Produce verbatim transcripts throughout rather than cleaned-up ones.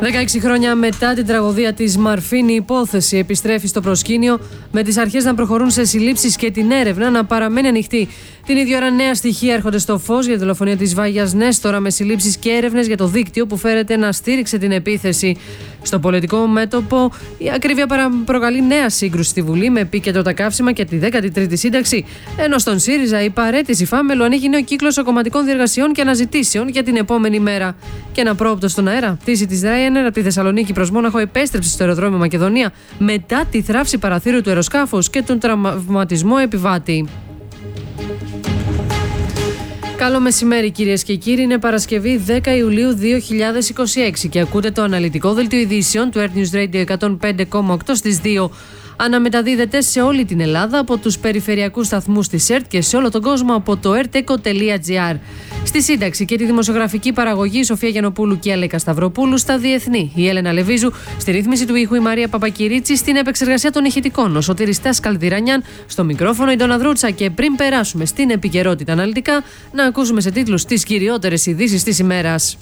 δεκαέξι χρόνια μετά την τραγωδία της Μαρφίν, η υπόθεση επιστρέφει στο προσκήνιο, με τις αρχές να προχωρούν σε συλλήψεις και την έρευνα να παραμένει ανοιχτή. Την ίδια ώρα, νέα στοιχεία έρχονται στο φως για τη δολοφονία της Βάγιας Νέστορα, με συλλήψεις και έρευνες για το δίκτυο που φέρεται να στήριξε την επίθεση. Στο πολιτικό μέτωπο, η ακρίβεια προκαλεί νέα σύγκρουση στη Βουλή, με επίκεντρο τα καύσιμα και τη δέκατη τρίτη σύνταξη. Ενώ στον ΣΥΡΙΖΑ, η παραίτηση φάμελου ανοίγει νέο κύκλο κομματικών διεργασιών και αναζητήσεων για την επόμενη μέρα. Και ένα πρόοπτο στον αέρα. Πτήση της Ryanair από τη Θεσσαλονίκη προς Μόναχο επέστρεψε στο αεροδρόμιο Μακεδονία μετά τη θράψη παραθύρου του αεροσκάφους και τον τραυματισμό επιβάτη. Καλό μεσημέρι, κυρίες και κύριοι. Είναι Παρασκευή δέκα Ιουλίου δύο χιλιάδες είκοσι έξι και ακούτε το αναλυτικό δελτίο ειδήσεων του Earth News Radio εκατόν πέντε κόμμα οκτώ στις δύο. Αναμεταδίδεται σε όλη την Ελλάδα από τους περιφερειακούς σταθμούς της ΕΡΤ και σε όλο τον κόσμο από το ερτεκο τελεία τζι άρ. Στη σύνταξη και τη δημοσιογραφική παραγωγή η Σοφία Γιαννοπούλου και η Αλέκα Σταυροπούλου, στα διεθνή η Έλενα Λεβίζου, στη ρύθμιση του ήχου η Μαρία Παπακυρίτσι, στην επεξεργασία των ηχητικών ο Σωτήρης Καλδυρανιάν, στο μικρόφωνο η Ντόνα Δρούτσα. Και πριν περάσουμε στην επικαιρότητα αναλυτικά, να ακούσουμε σε τίτλους τις κυριότερες ειδήσεις της ημέρας.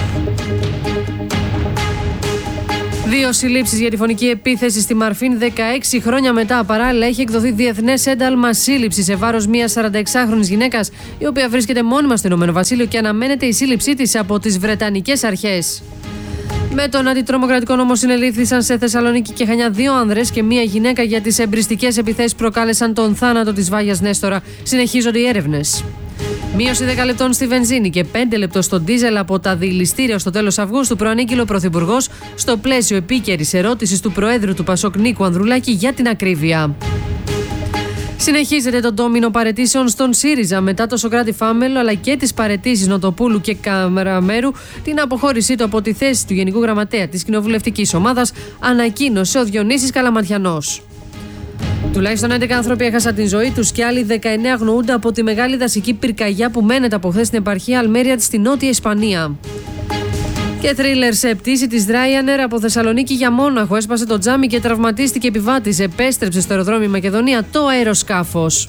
Δύο συλλήψεις για τη φωνική επίθεση στη Μαρφίν δεκαέξι χρόνια μετά. Παράλληλα, έχει εκδοθεί διεθνές ένταλμα σύλληψη σε βάρος μιας σαρανταεξάχρονης γυναίκας, η οποία βρίσκεται μόνιμα στο Ηνωμένο Βασίλειο και αναμένεται η σύλληψή της από τις Βρετανικές αρχές. Με τον αντιτρομοκρατικό νόμο συνελήφθησαν σε Θεσσαλονίκη και Χανιά δύο άνδρες και μία γυναίκα για τις εμπριστικές επιθέσεις που προκάλεσαν τον θάνατο της Βάγιας Νέστορα. Συνεχίζονται οι έρευνες. Μείωση δέκα λεπτών στη βενζίνη και πέντε λεπτό στο ντίζελ από τα δηληστήρια στο τέλος Αυγούστου, προανήγγειλε ο Πρωθυπουργός στο πλαίσιο επίκαιρης ερώτησης του Προέδρου του Πασόκ Νίκου Ανδρουλάκη για την ακρίβεια. Συνεχίζεται το ντόμινο παραιτήσεων στον ΣΥΡΙΖΑ μετά το Σωκράτη Φάμελο αλλά και τις παραιτήσεις Νοτοπούλου και Καμεραμέρου. Την αποχώρησή του από τη θέση του Γενικού Γραμματέα της Κοινοβουλευτικής Ομάδας ανακοίνωσε ο Διονύσης Καλαματιανός. Τουλάχιστον έντεκα άνθρωποι έχασαν την ζωή τους και άλλοι δεκαεννέα αγνοούνται από τη μεγάλη δασική πυρκαγιά που μένεται από χθες στην επαρχία Αλμέρια στη Νότια Ισπανία. Και θρίλερ σε πτήση της Ryanair από Θεσσαλονίκη για Μόναχο. Έσπασε το τζάμι και τραυματίστηκε επιβάτης. Επέστρεψε στο αεροδρόμιο Μακεδονία το αεροσκάφος.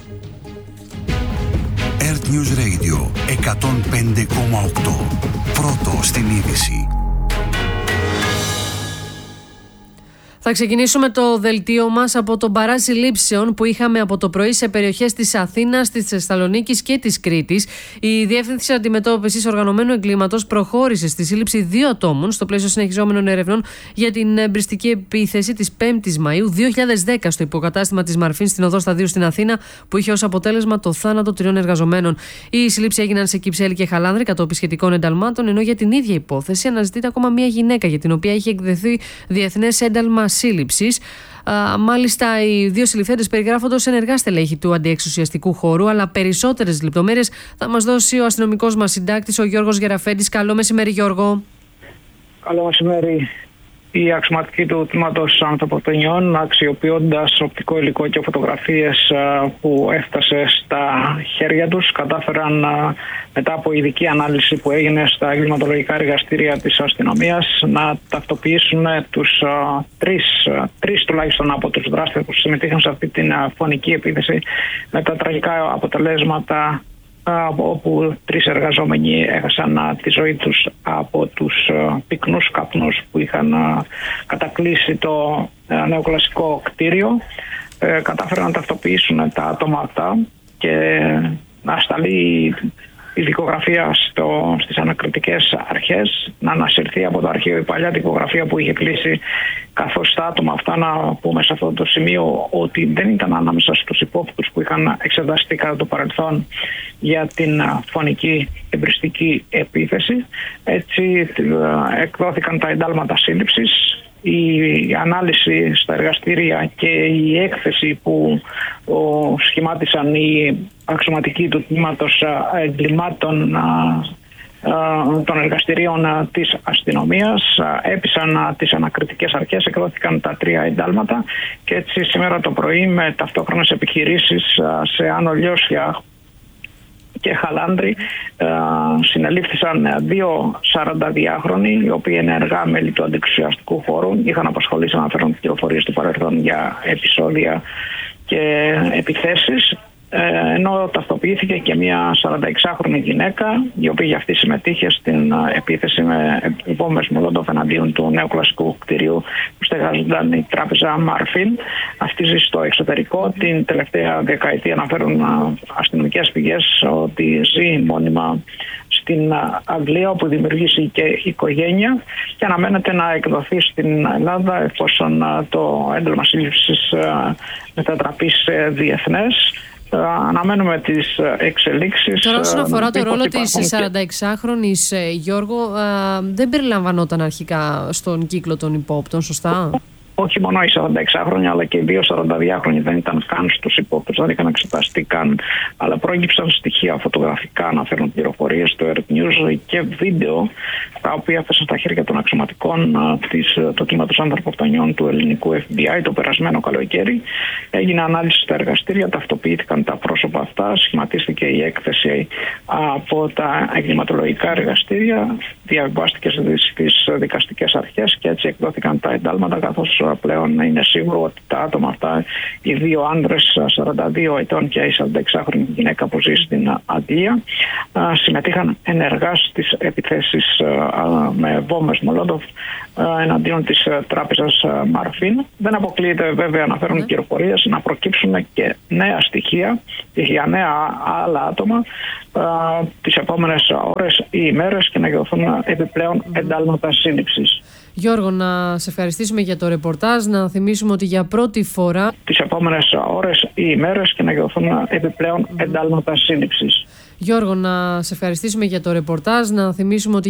Earth News Radio εκατόν πέντε κόμμα οκτώ. Πρώτο στην είδηση. Θα ξεκινήσουμε το δελτίο μας από τον παρά συλλήψεων που είχαμε από το πρωί σε περιοχές της Αθήνας, της Θεσσαλονίκης και της Κρήτης. Η Διεύθυνση Αντιμετώπισης Οργανωμένου Εγκλήματος προχώρησε στη σύλληψη δύο ατόμων στο πλαίσιο συνεχιζόμενων ερευνών για την εμπριστική επίθεση της πέμπτης Μαΐου δύο χιλιάδες δέκα στο υποκατάστημα της Μαρφίν στην Οδό Σταδίου στην Αθήνα, που είχε ως αποτέλεσμα το θάνατο τριών εργαζομένων. Οι συλλήψεις έγιναν σε Κυψέλη και Χαλάνδρη κατόπιν σχετικών ενταλμάτων, ενώ για την ίδια υπόθεση αναζητείται ακόμα μία γυναίκα για την οποία είχε εκδοθεί διεθνές ένταλμα σύλληψης. Μάλιστα, οι δύο συλληφθέντες περιγράφονται ως ενεργά στελέχη του αντιεξουσιαστικού χώρου, αλλά περισσότερες λεπτομέρειες θα μας δώσει ο αστυνομικός μας συντάκτης, ο Γιώργος Γεραφέντης. Καλό μεσημέρι, Γιώργο. Καλό μεσημέρι. Οι αξιωματικοί του τμήματος ανθρωποκτονιών, αξιοποιώντας οπτικό υλικό και φωτογραφίες που έφτασε στα χέρια τους, κατάφεραν μετά από ειδική ανάλυση που έγινε στα εγκληματολογικά εργαστήρια της αστυνομίας να ταυτοποιήσουν τους τρεις, τρεις τουλάχιστον από τους δράστες που συμμετείχαν σε αυτή την φωνική επίθεση, με τα τραγικά αποτελέσματα όπου τρεις εργαζόμενοι έχασαν τη ζωή τους από τους πυκνούς καπνούς που είχαν κατακλείσει το νεοκλασικό κτίριο. Κατάφεραν να ταυτοποιήσουν τα άτομα αυτά και να σταλεί η δικογραφία στο, στις ανακριτικές αρχές, να ανασυρθεί από το αρχείο η παλιά δικογραφία που είχε κλείσει, καθώς τα άτομα αυτά, να πούμε σε αυτό το σημείο ότι δεν ήταν ανάμεσα στους υπόπτους που είχαν εξεταστεί κατά το παρελθόν για την φωνική εμπριστική επίθεση. Έτσι εκδόθηκαν τα εντάλματα σύλληψης. Η ανάλυση στα εργαστήρια και η έκθεση που ο, σχημάτισαν οι αξιωματικοί του τμήματος εγκλημάτων των εργαστηρίων της αστυνομίας έπεισαν τις ανακριτικές αρχές, εκδόθηκαν τα τρία εντάλματα και έτσι σήμερα το πρωί με ταυτόχρονες επιχειρήσεις σε Άνω Λιώσια και Χαλάνδρη συνελήφθησαν δύο σαρανταδυάχρονοι, οι οποίοι είναι ενεργά μέλη του αντιεξουσιαστικού χώρου, είχαν απασχολήσει αναφέρον πληροφορίες του παρελθόν για επεισόδια και επιθέσεις. ενώ ταυτοποιήθηκε και μια σαρανταεξάχρονη γυναίκα, η οποία για αυτή συμμετείχε στην επίθεση με βόμβες Μολότοφ εναντίον του νέου κλασικού κτηρίου που στεγάζονταν η τράπεζα Μάρφιν. Αυτή ζει στο εξωτερικό. Την τελευταία δεκαετία αναφέρουν αστυνομικές πηγές ότι ζει μόνιμα στην Αγγλία, όπου δημιουργήσει και οικογένεια, και αναμένεται να εκδοθεί στην Ελλάδα εφόσον το ένταλμα σύλληψης μετατραπεί σε διεθνές. Αναμένουμε τις εξελίξεις. Τώρα, όσον αφορά το ρόλο της σαρανταεξάχρονης, Γιώργο, δεν περιλαμβανόταν αρχικά στον κύκλο των υπόπτων, σωστά? Όχι μόνο οι σαρανταεξάχρονοι, αλλά και οι δύο σαρανταδυάχρονοι δεν ήταν καν στους υπόπτους, δεν είχαν εξεταστεί καν. Αλλά προέκυψαν στοιχεία φωτογραφικά, αναφέρουν πληροφορίες στο Earth News, και βίντεο, τα οποία έφτασαν στα χέρια των αξιωματικών του τμήματος ανθρωποκτονιών του ελληνικού Εφ Μπι Άι το περασμένο καλοκαίρι. Έγινε ανάλυση στα εργαστήρια, ταυτοποιήθηκαν τα πρόσωπα αυτά, σχηματίστηκε η έκθεση από τα εγκληματολογικά εργαστήρια, διαβάστηκε στις δικαστικές αρχές και έτσι εκδόθηκαν τα εντάλματα, καθώς πλέον είναι σίγουρο ότι τα άτομα αυτά, οι δύο άνδρες σαράντα δύο ετών και η σαρανταεξάχρονη γυναίκα που ζει στην Αγγλία, συμμετείχαν ενεργά στις επιθέσεις με βόμβες Μολότοφ εναντίον της τράπεζας Μάρφιν. Δεν αποκλείεται, βέβαια, αναφέρουν πληροφορίες, να προκύψουν και νέα στοιχεία για νέα άλλα άτομα τις επόμενες ώρες ή ημέρες και να εκδοθούν επιπλέον εντάλματα σύλληψης. Γιώργο, να σε ευχαριστήσουμε για το ρεπορτάζ. Να θυμίσουμε ότι για πρώτη φορά τις επόμενες ώρες ή ημέρες και να εκδοθούν επιπλέον εντάλματα σύλληψης. Γιώργο, να σε ευχαριστήσουμε για το ρεπορτάζ. Να θυμίσουμε ότι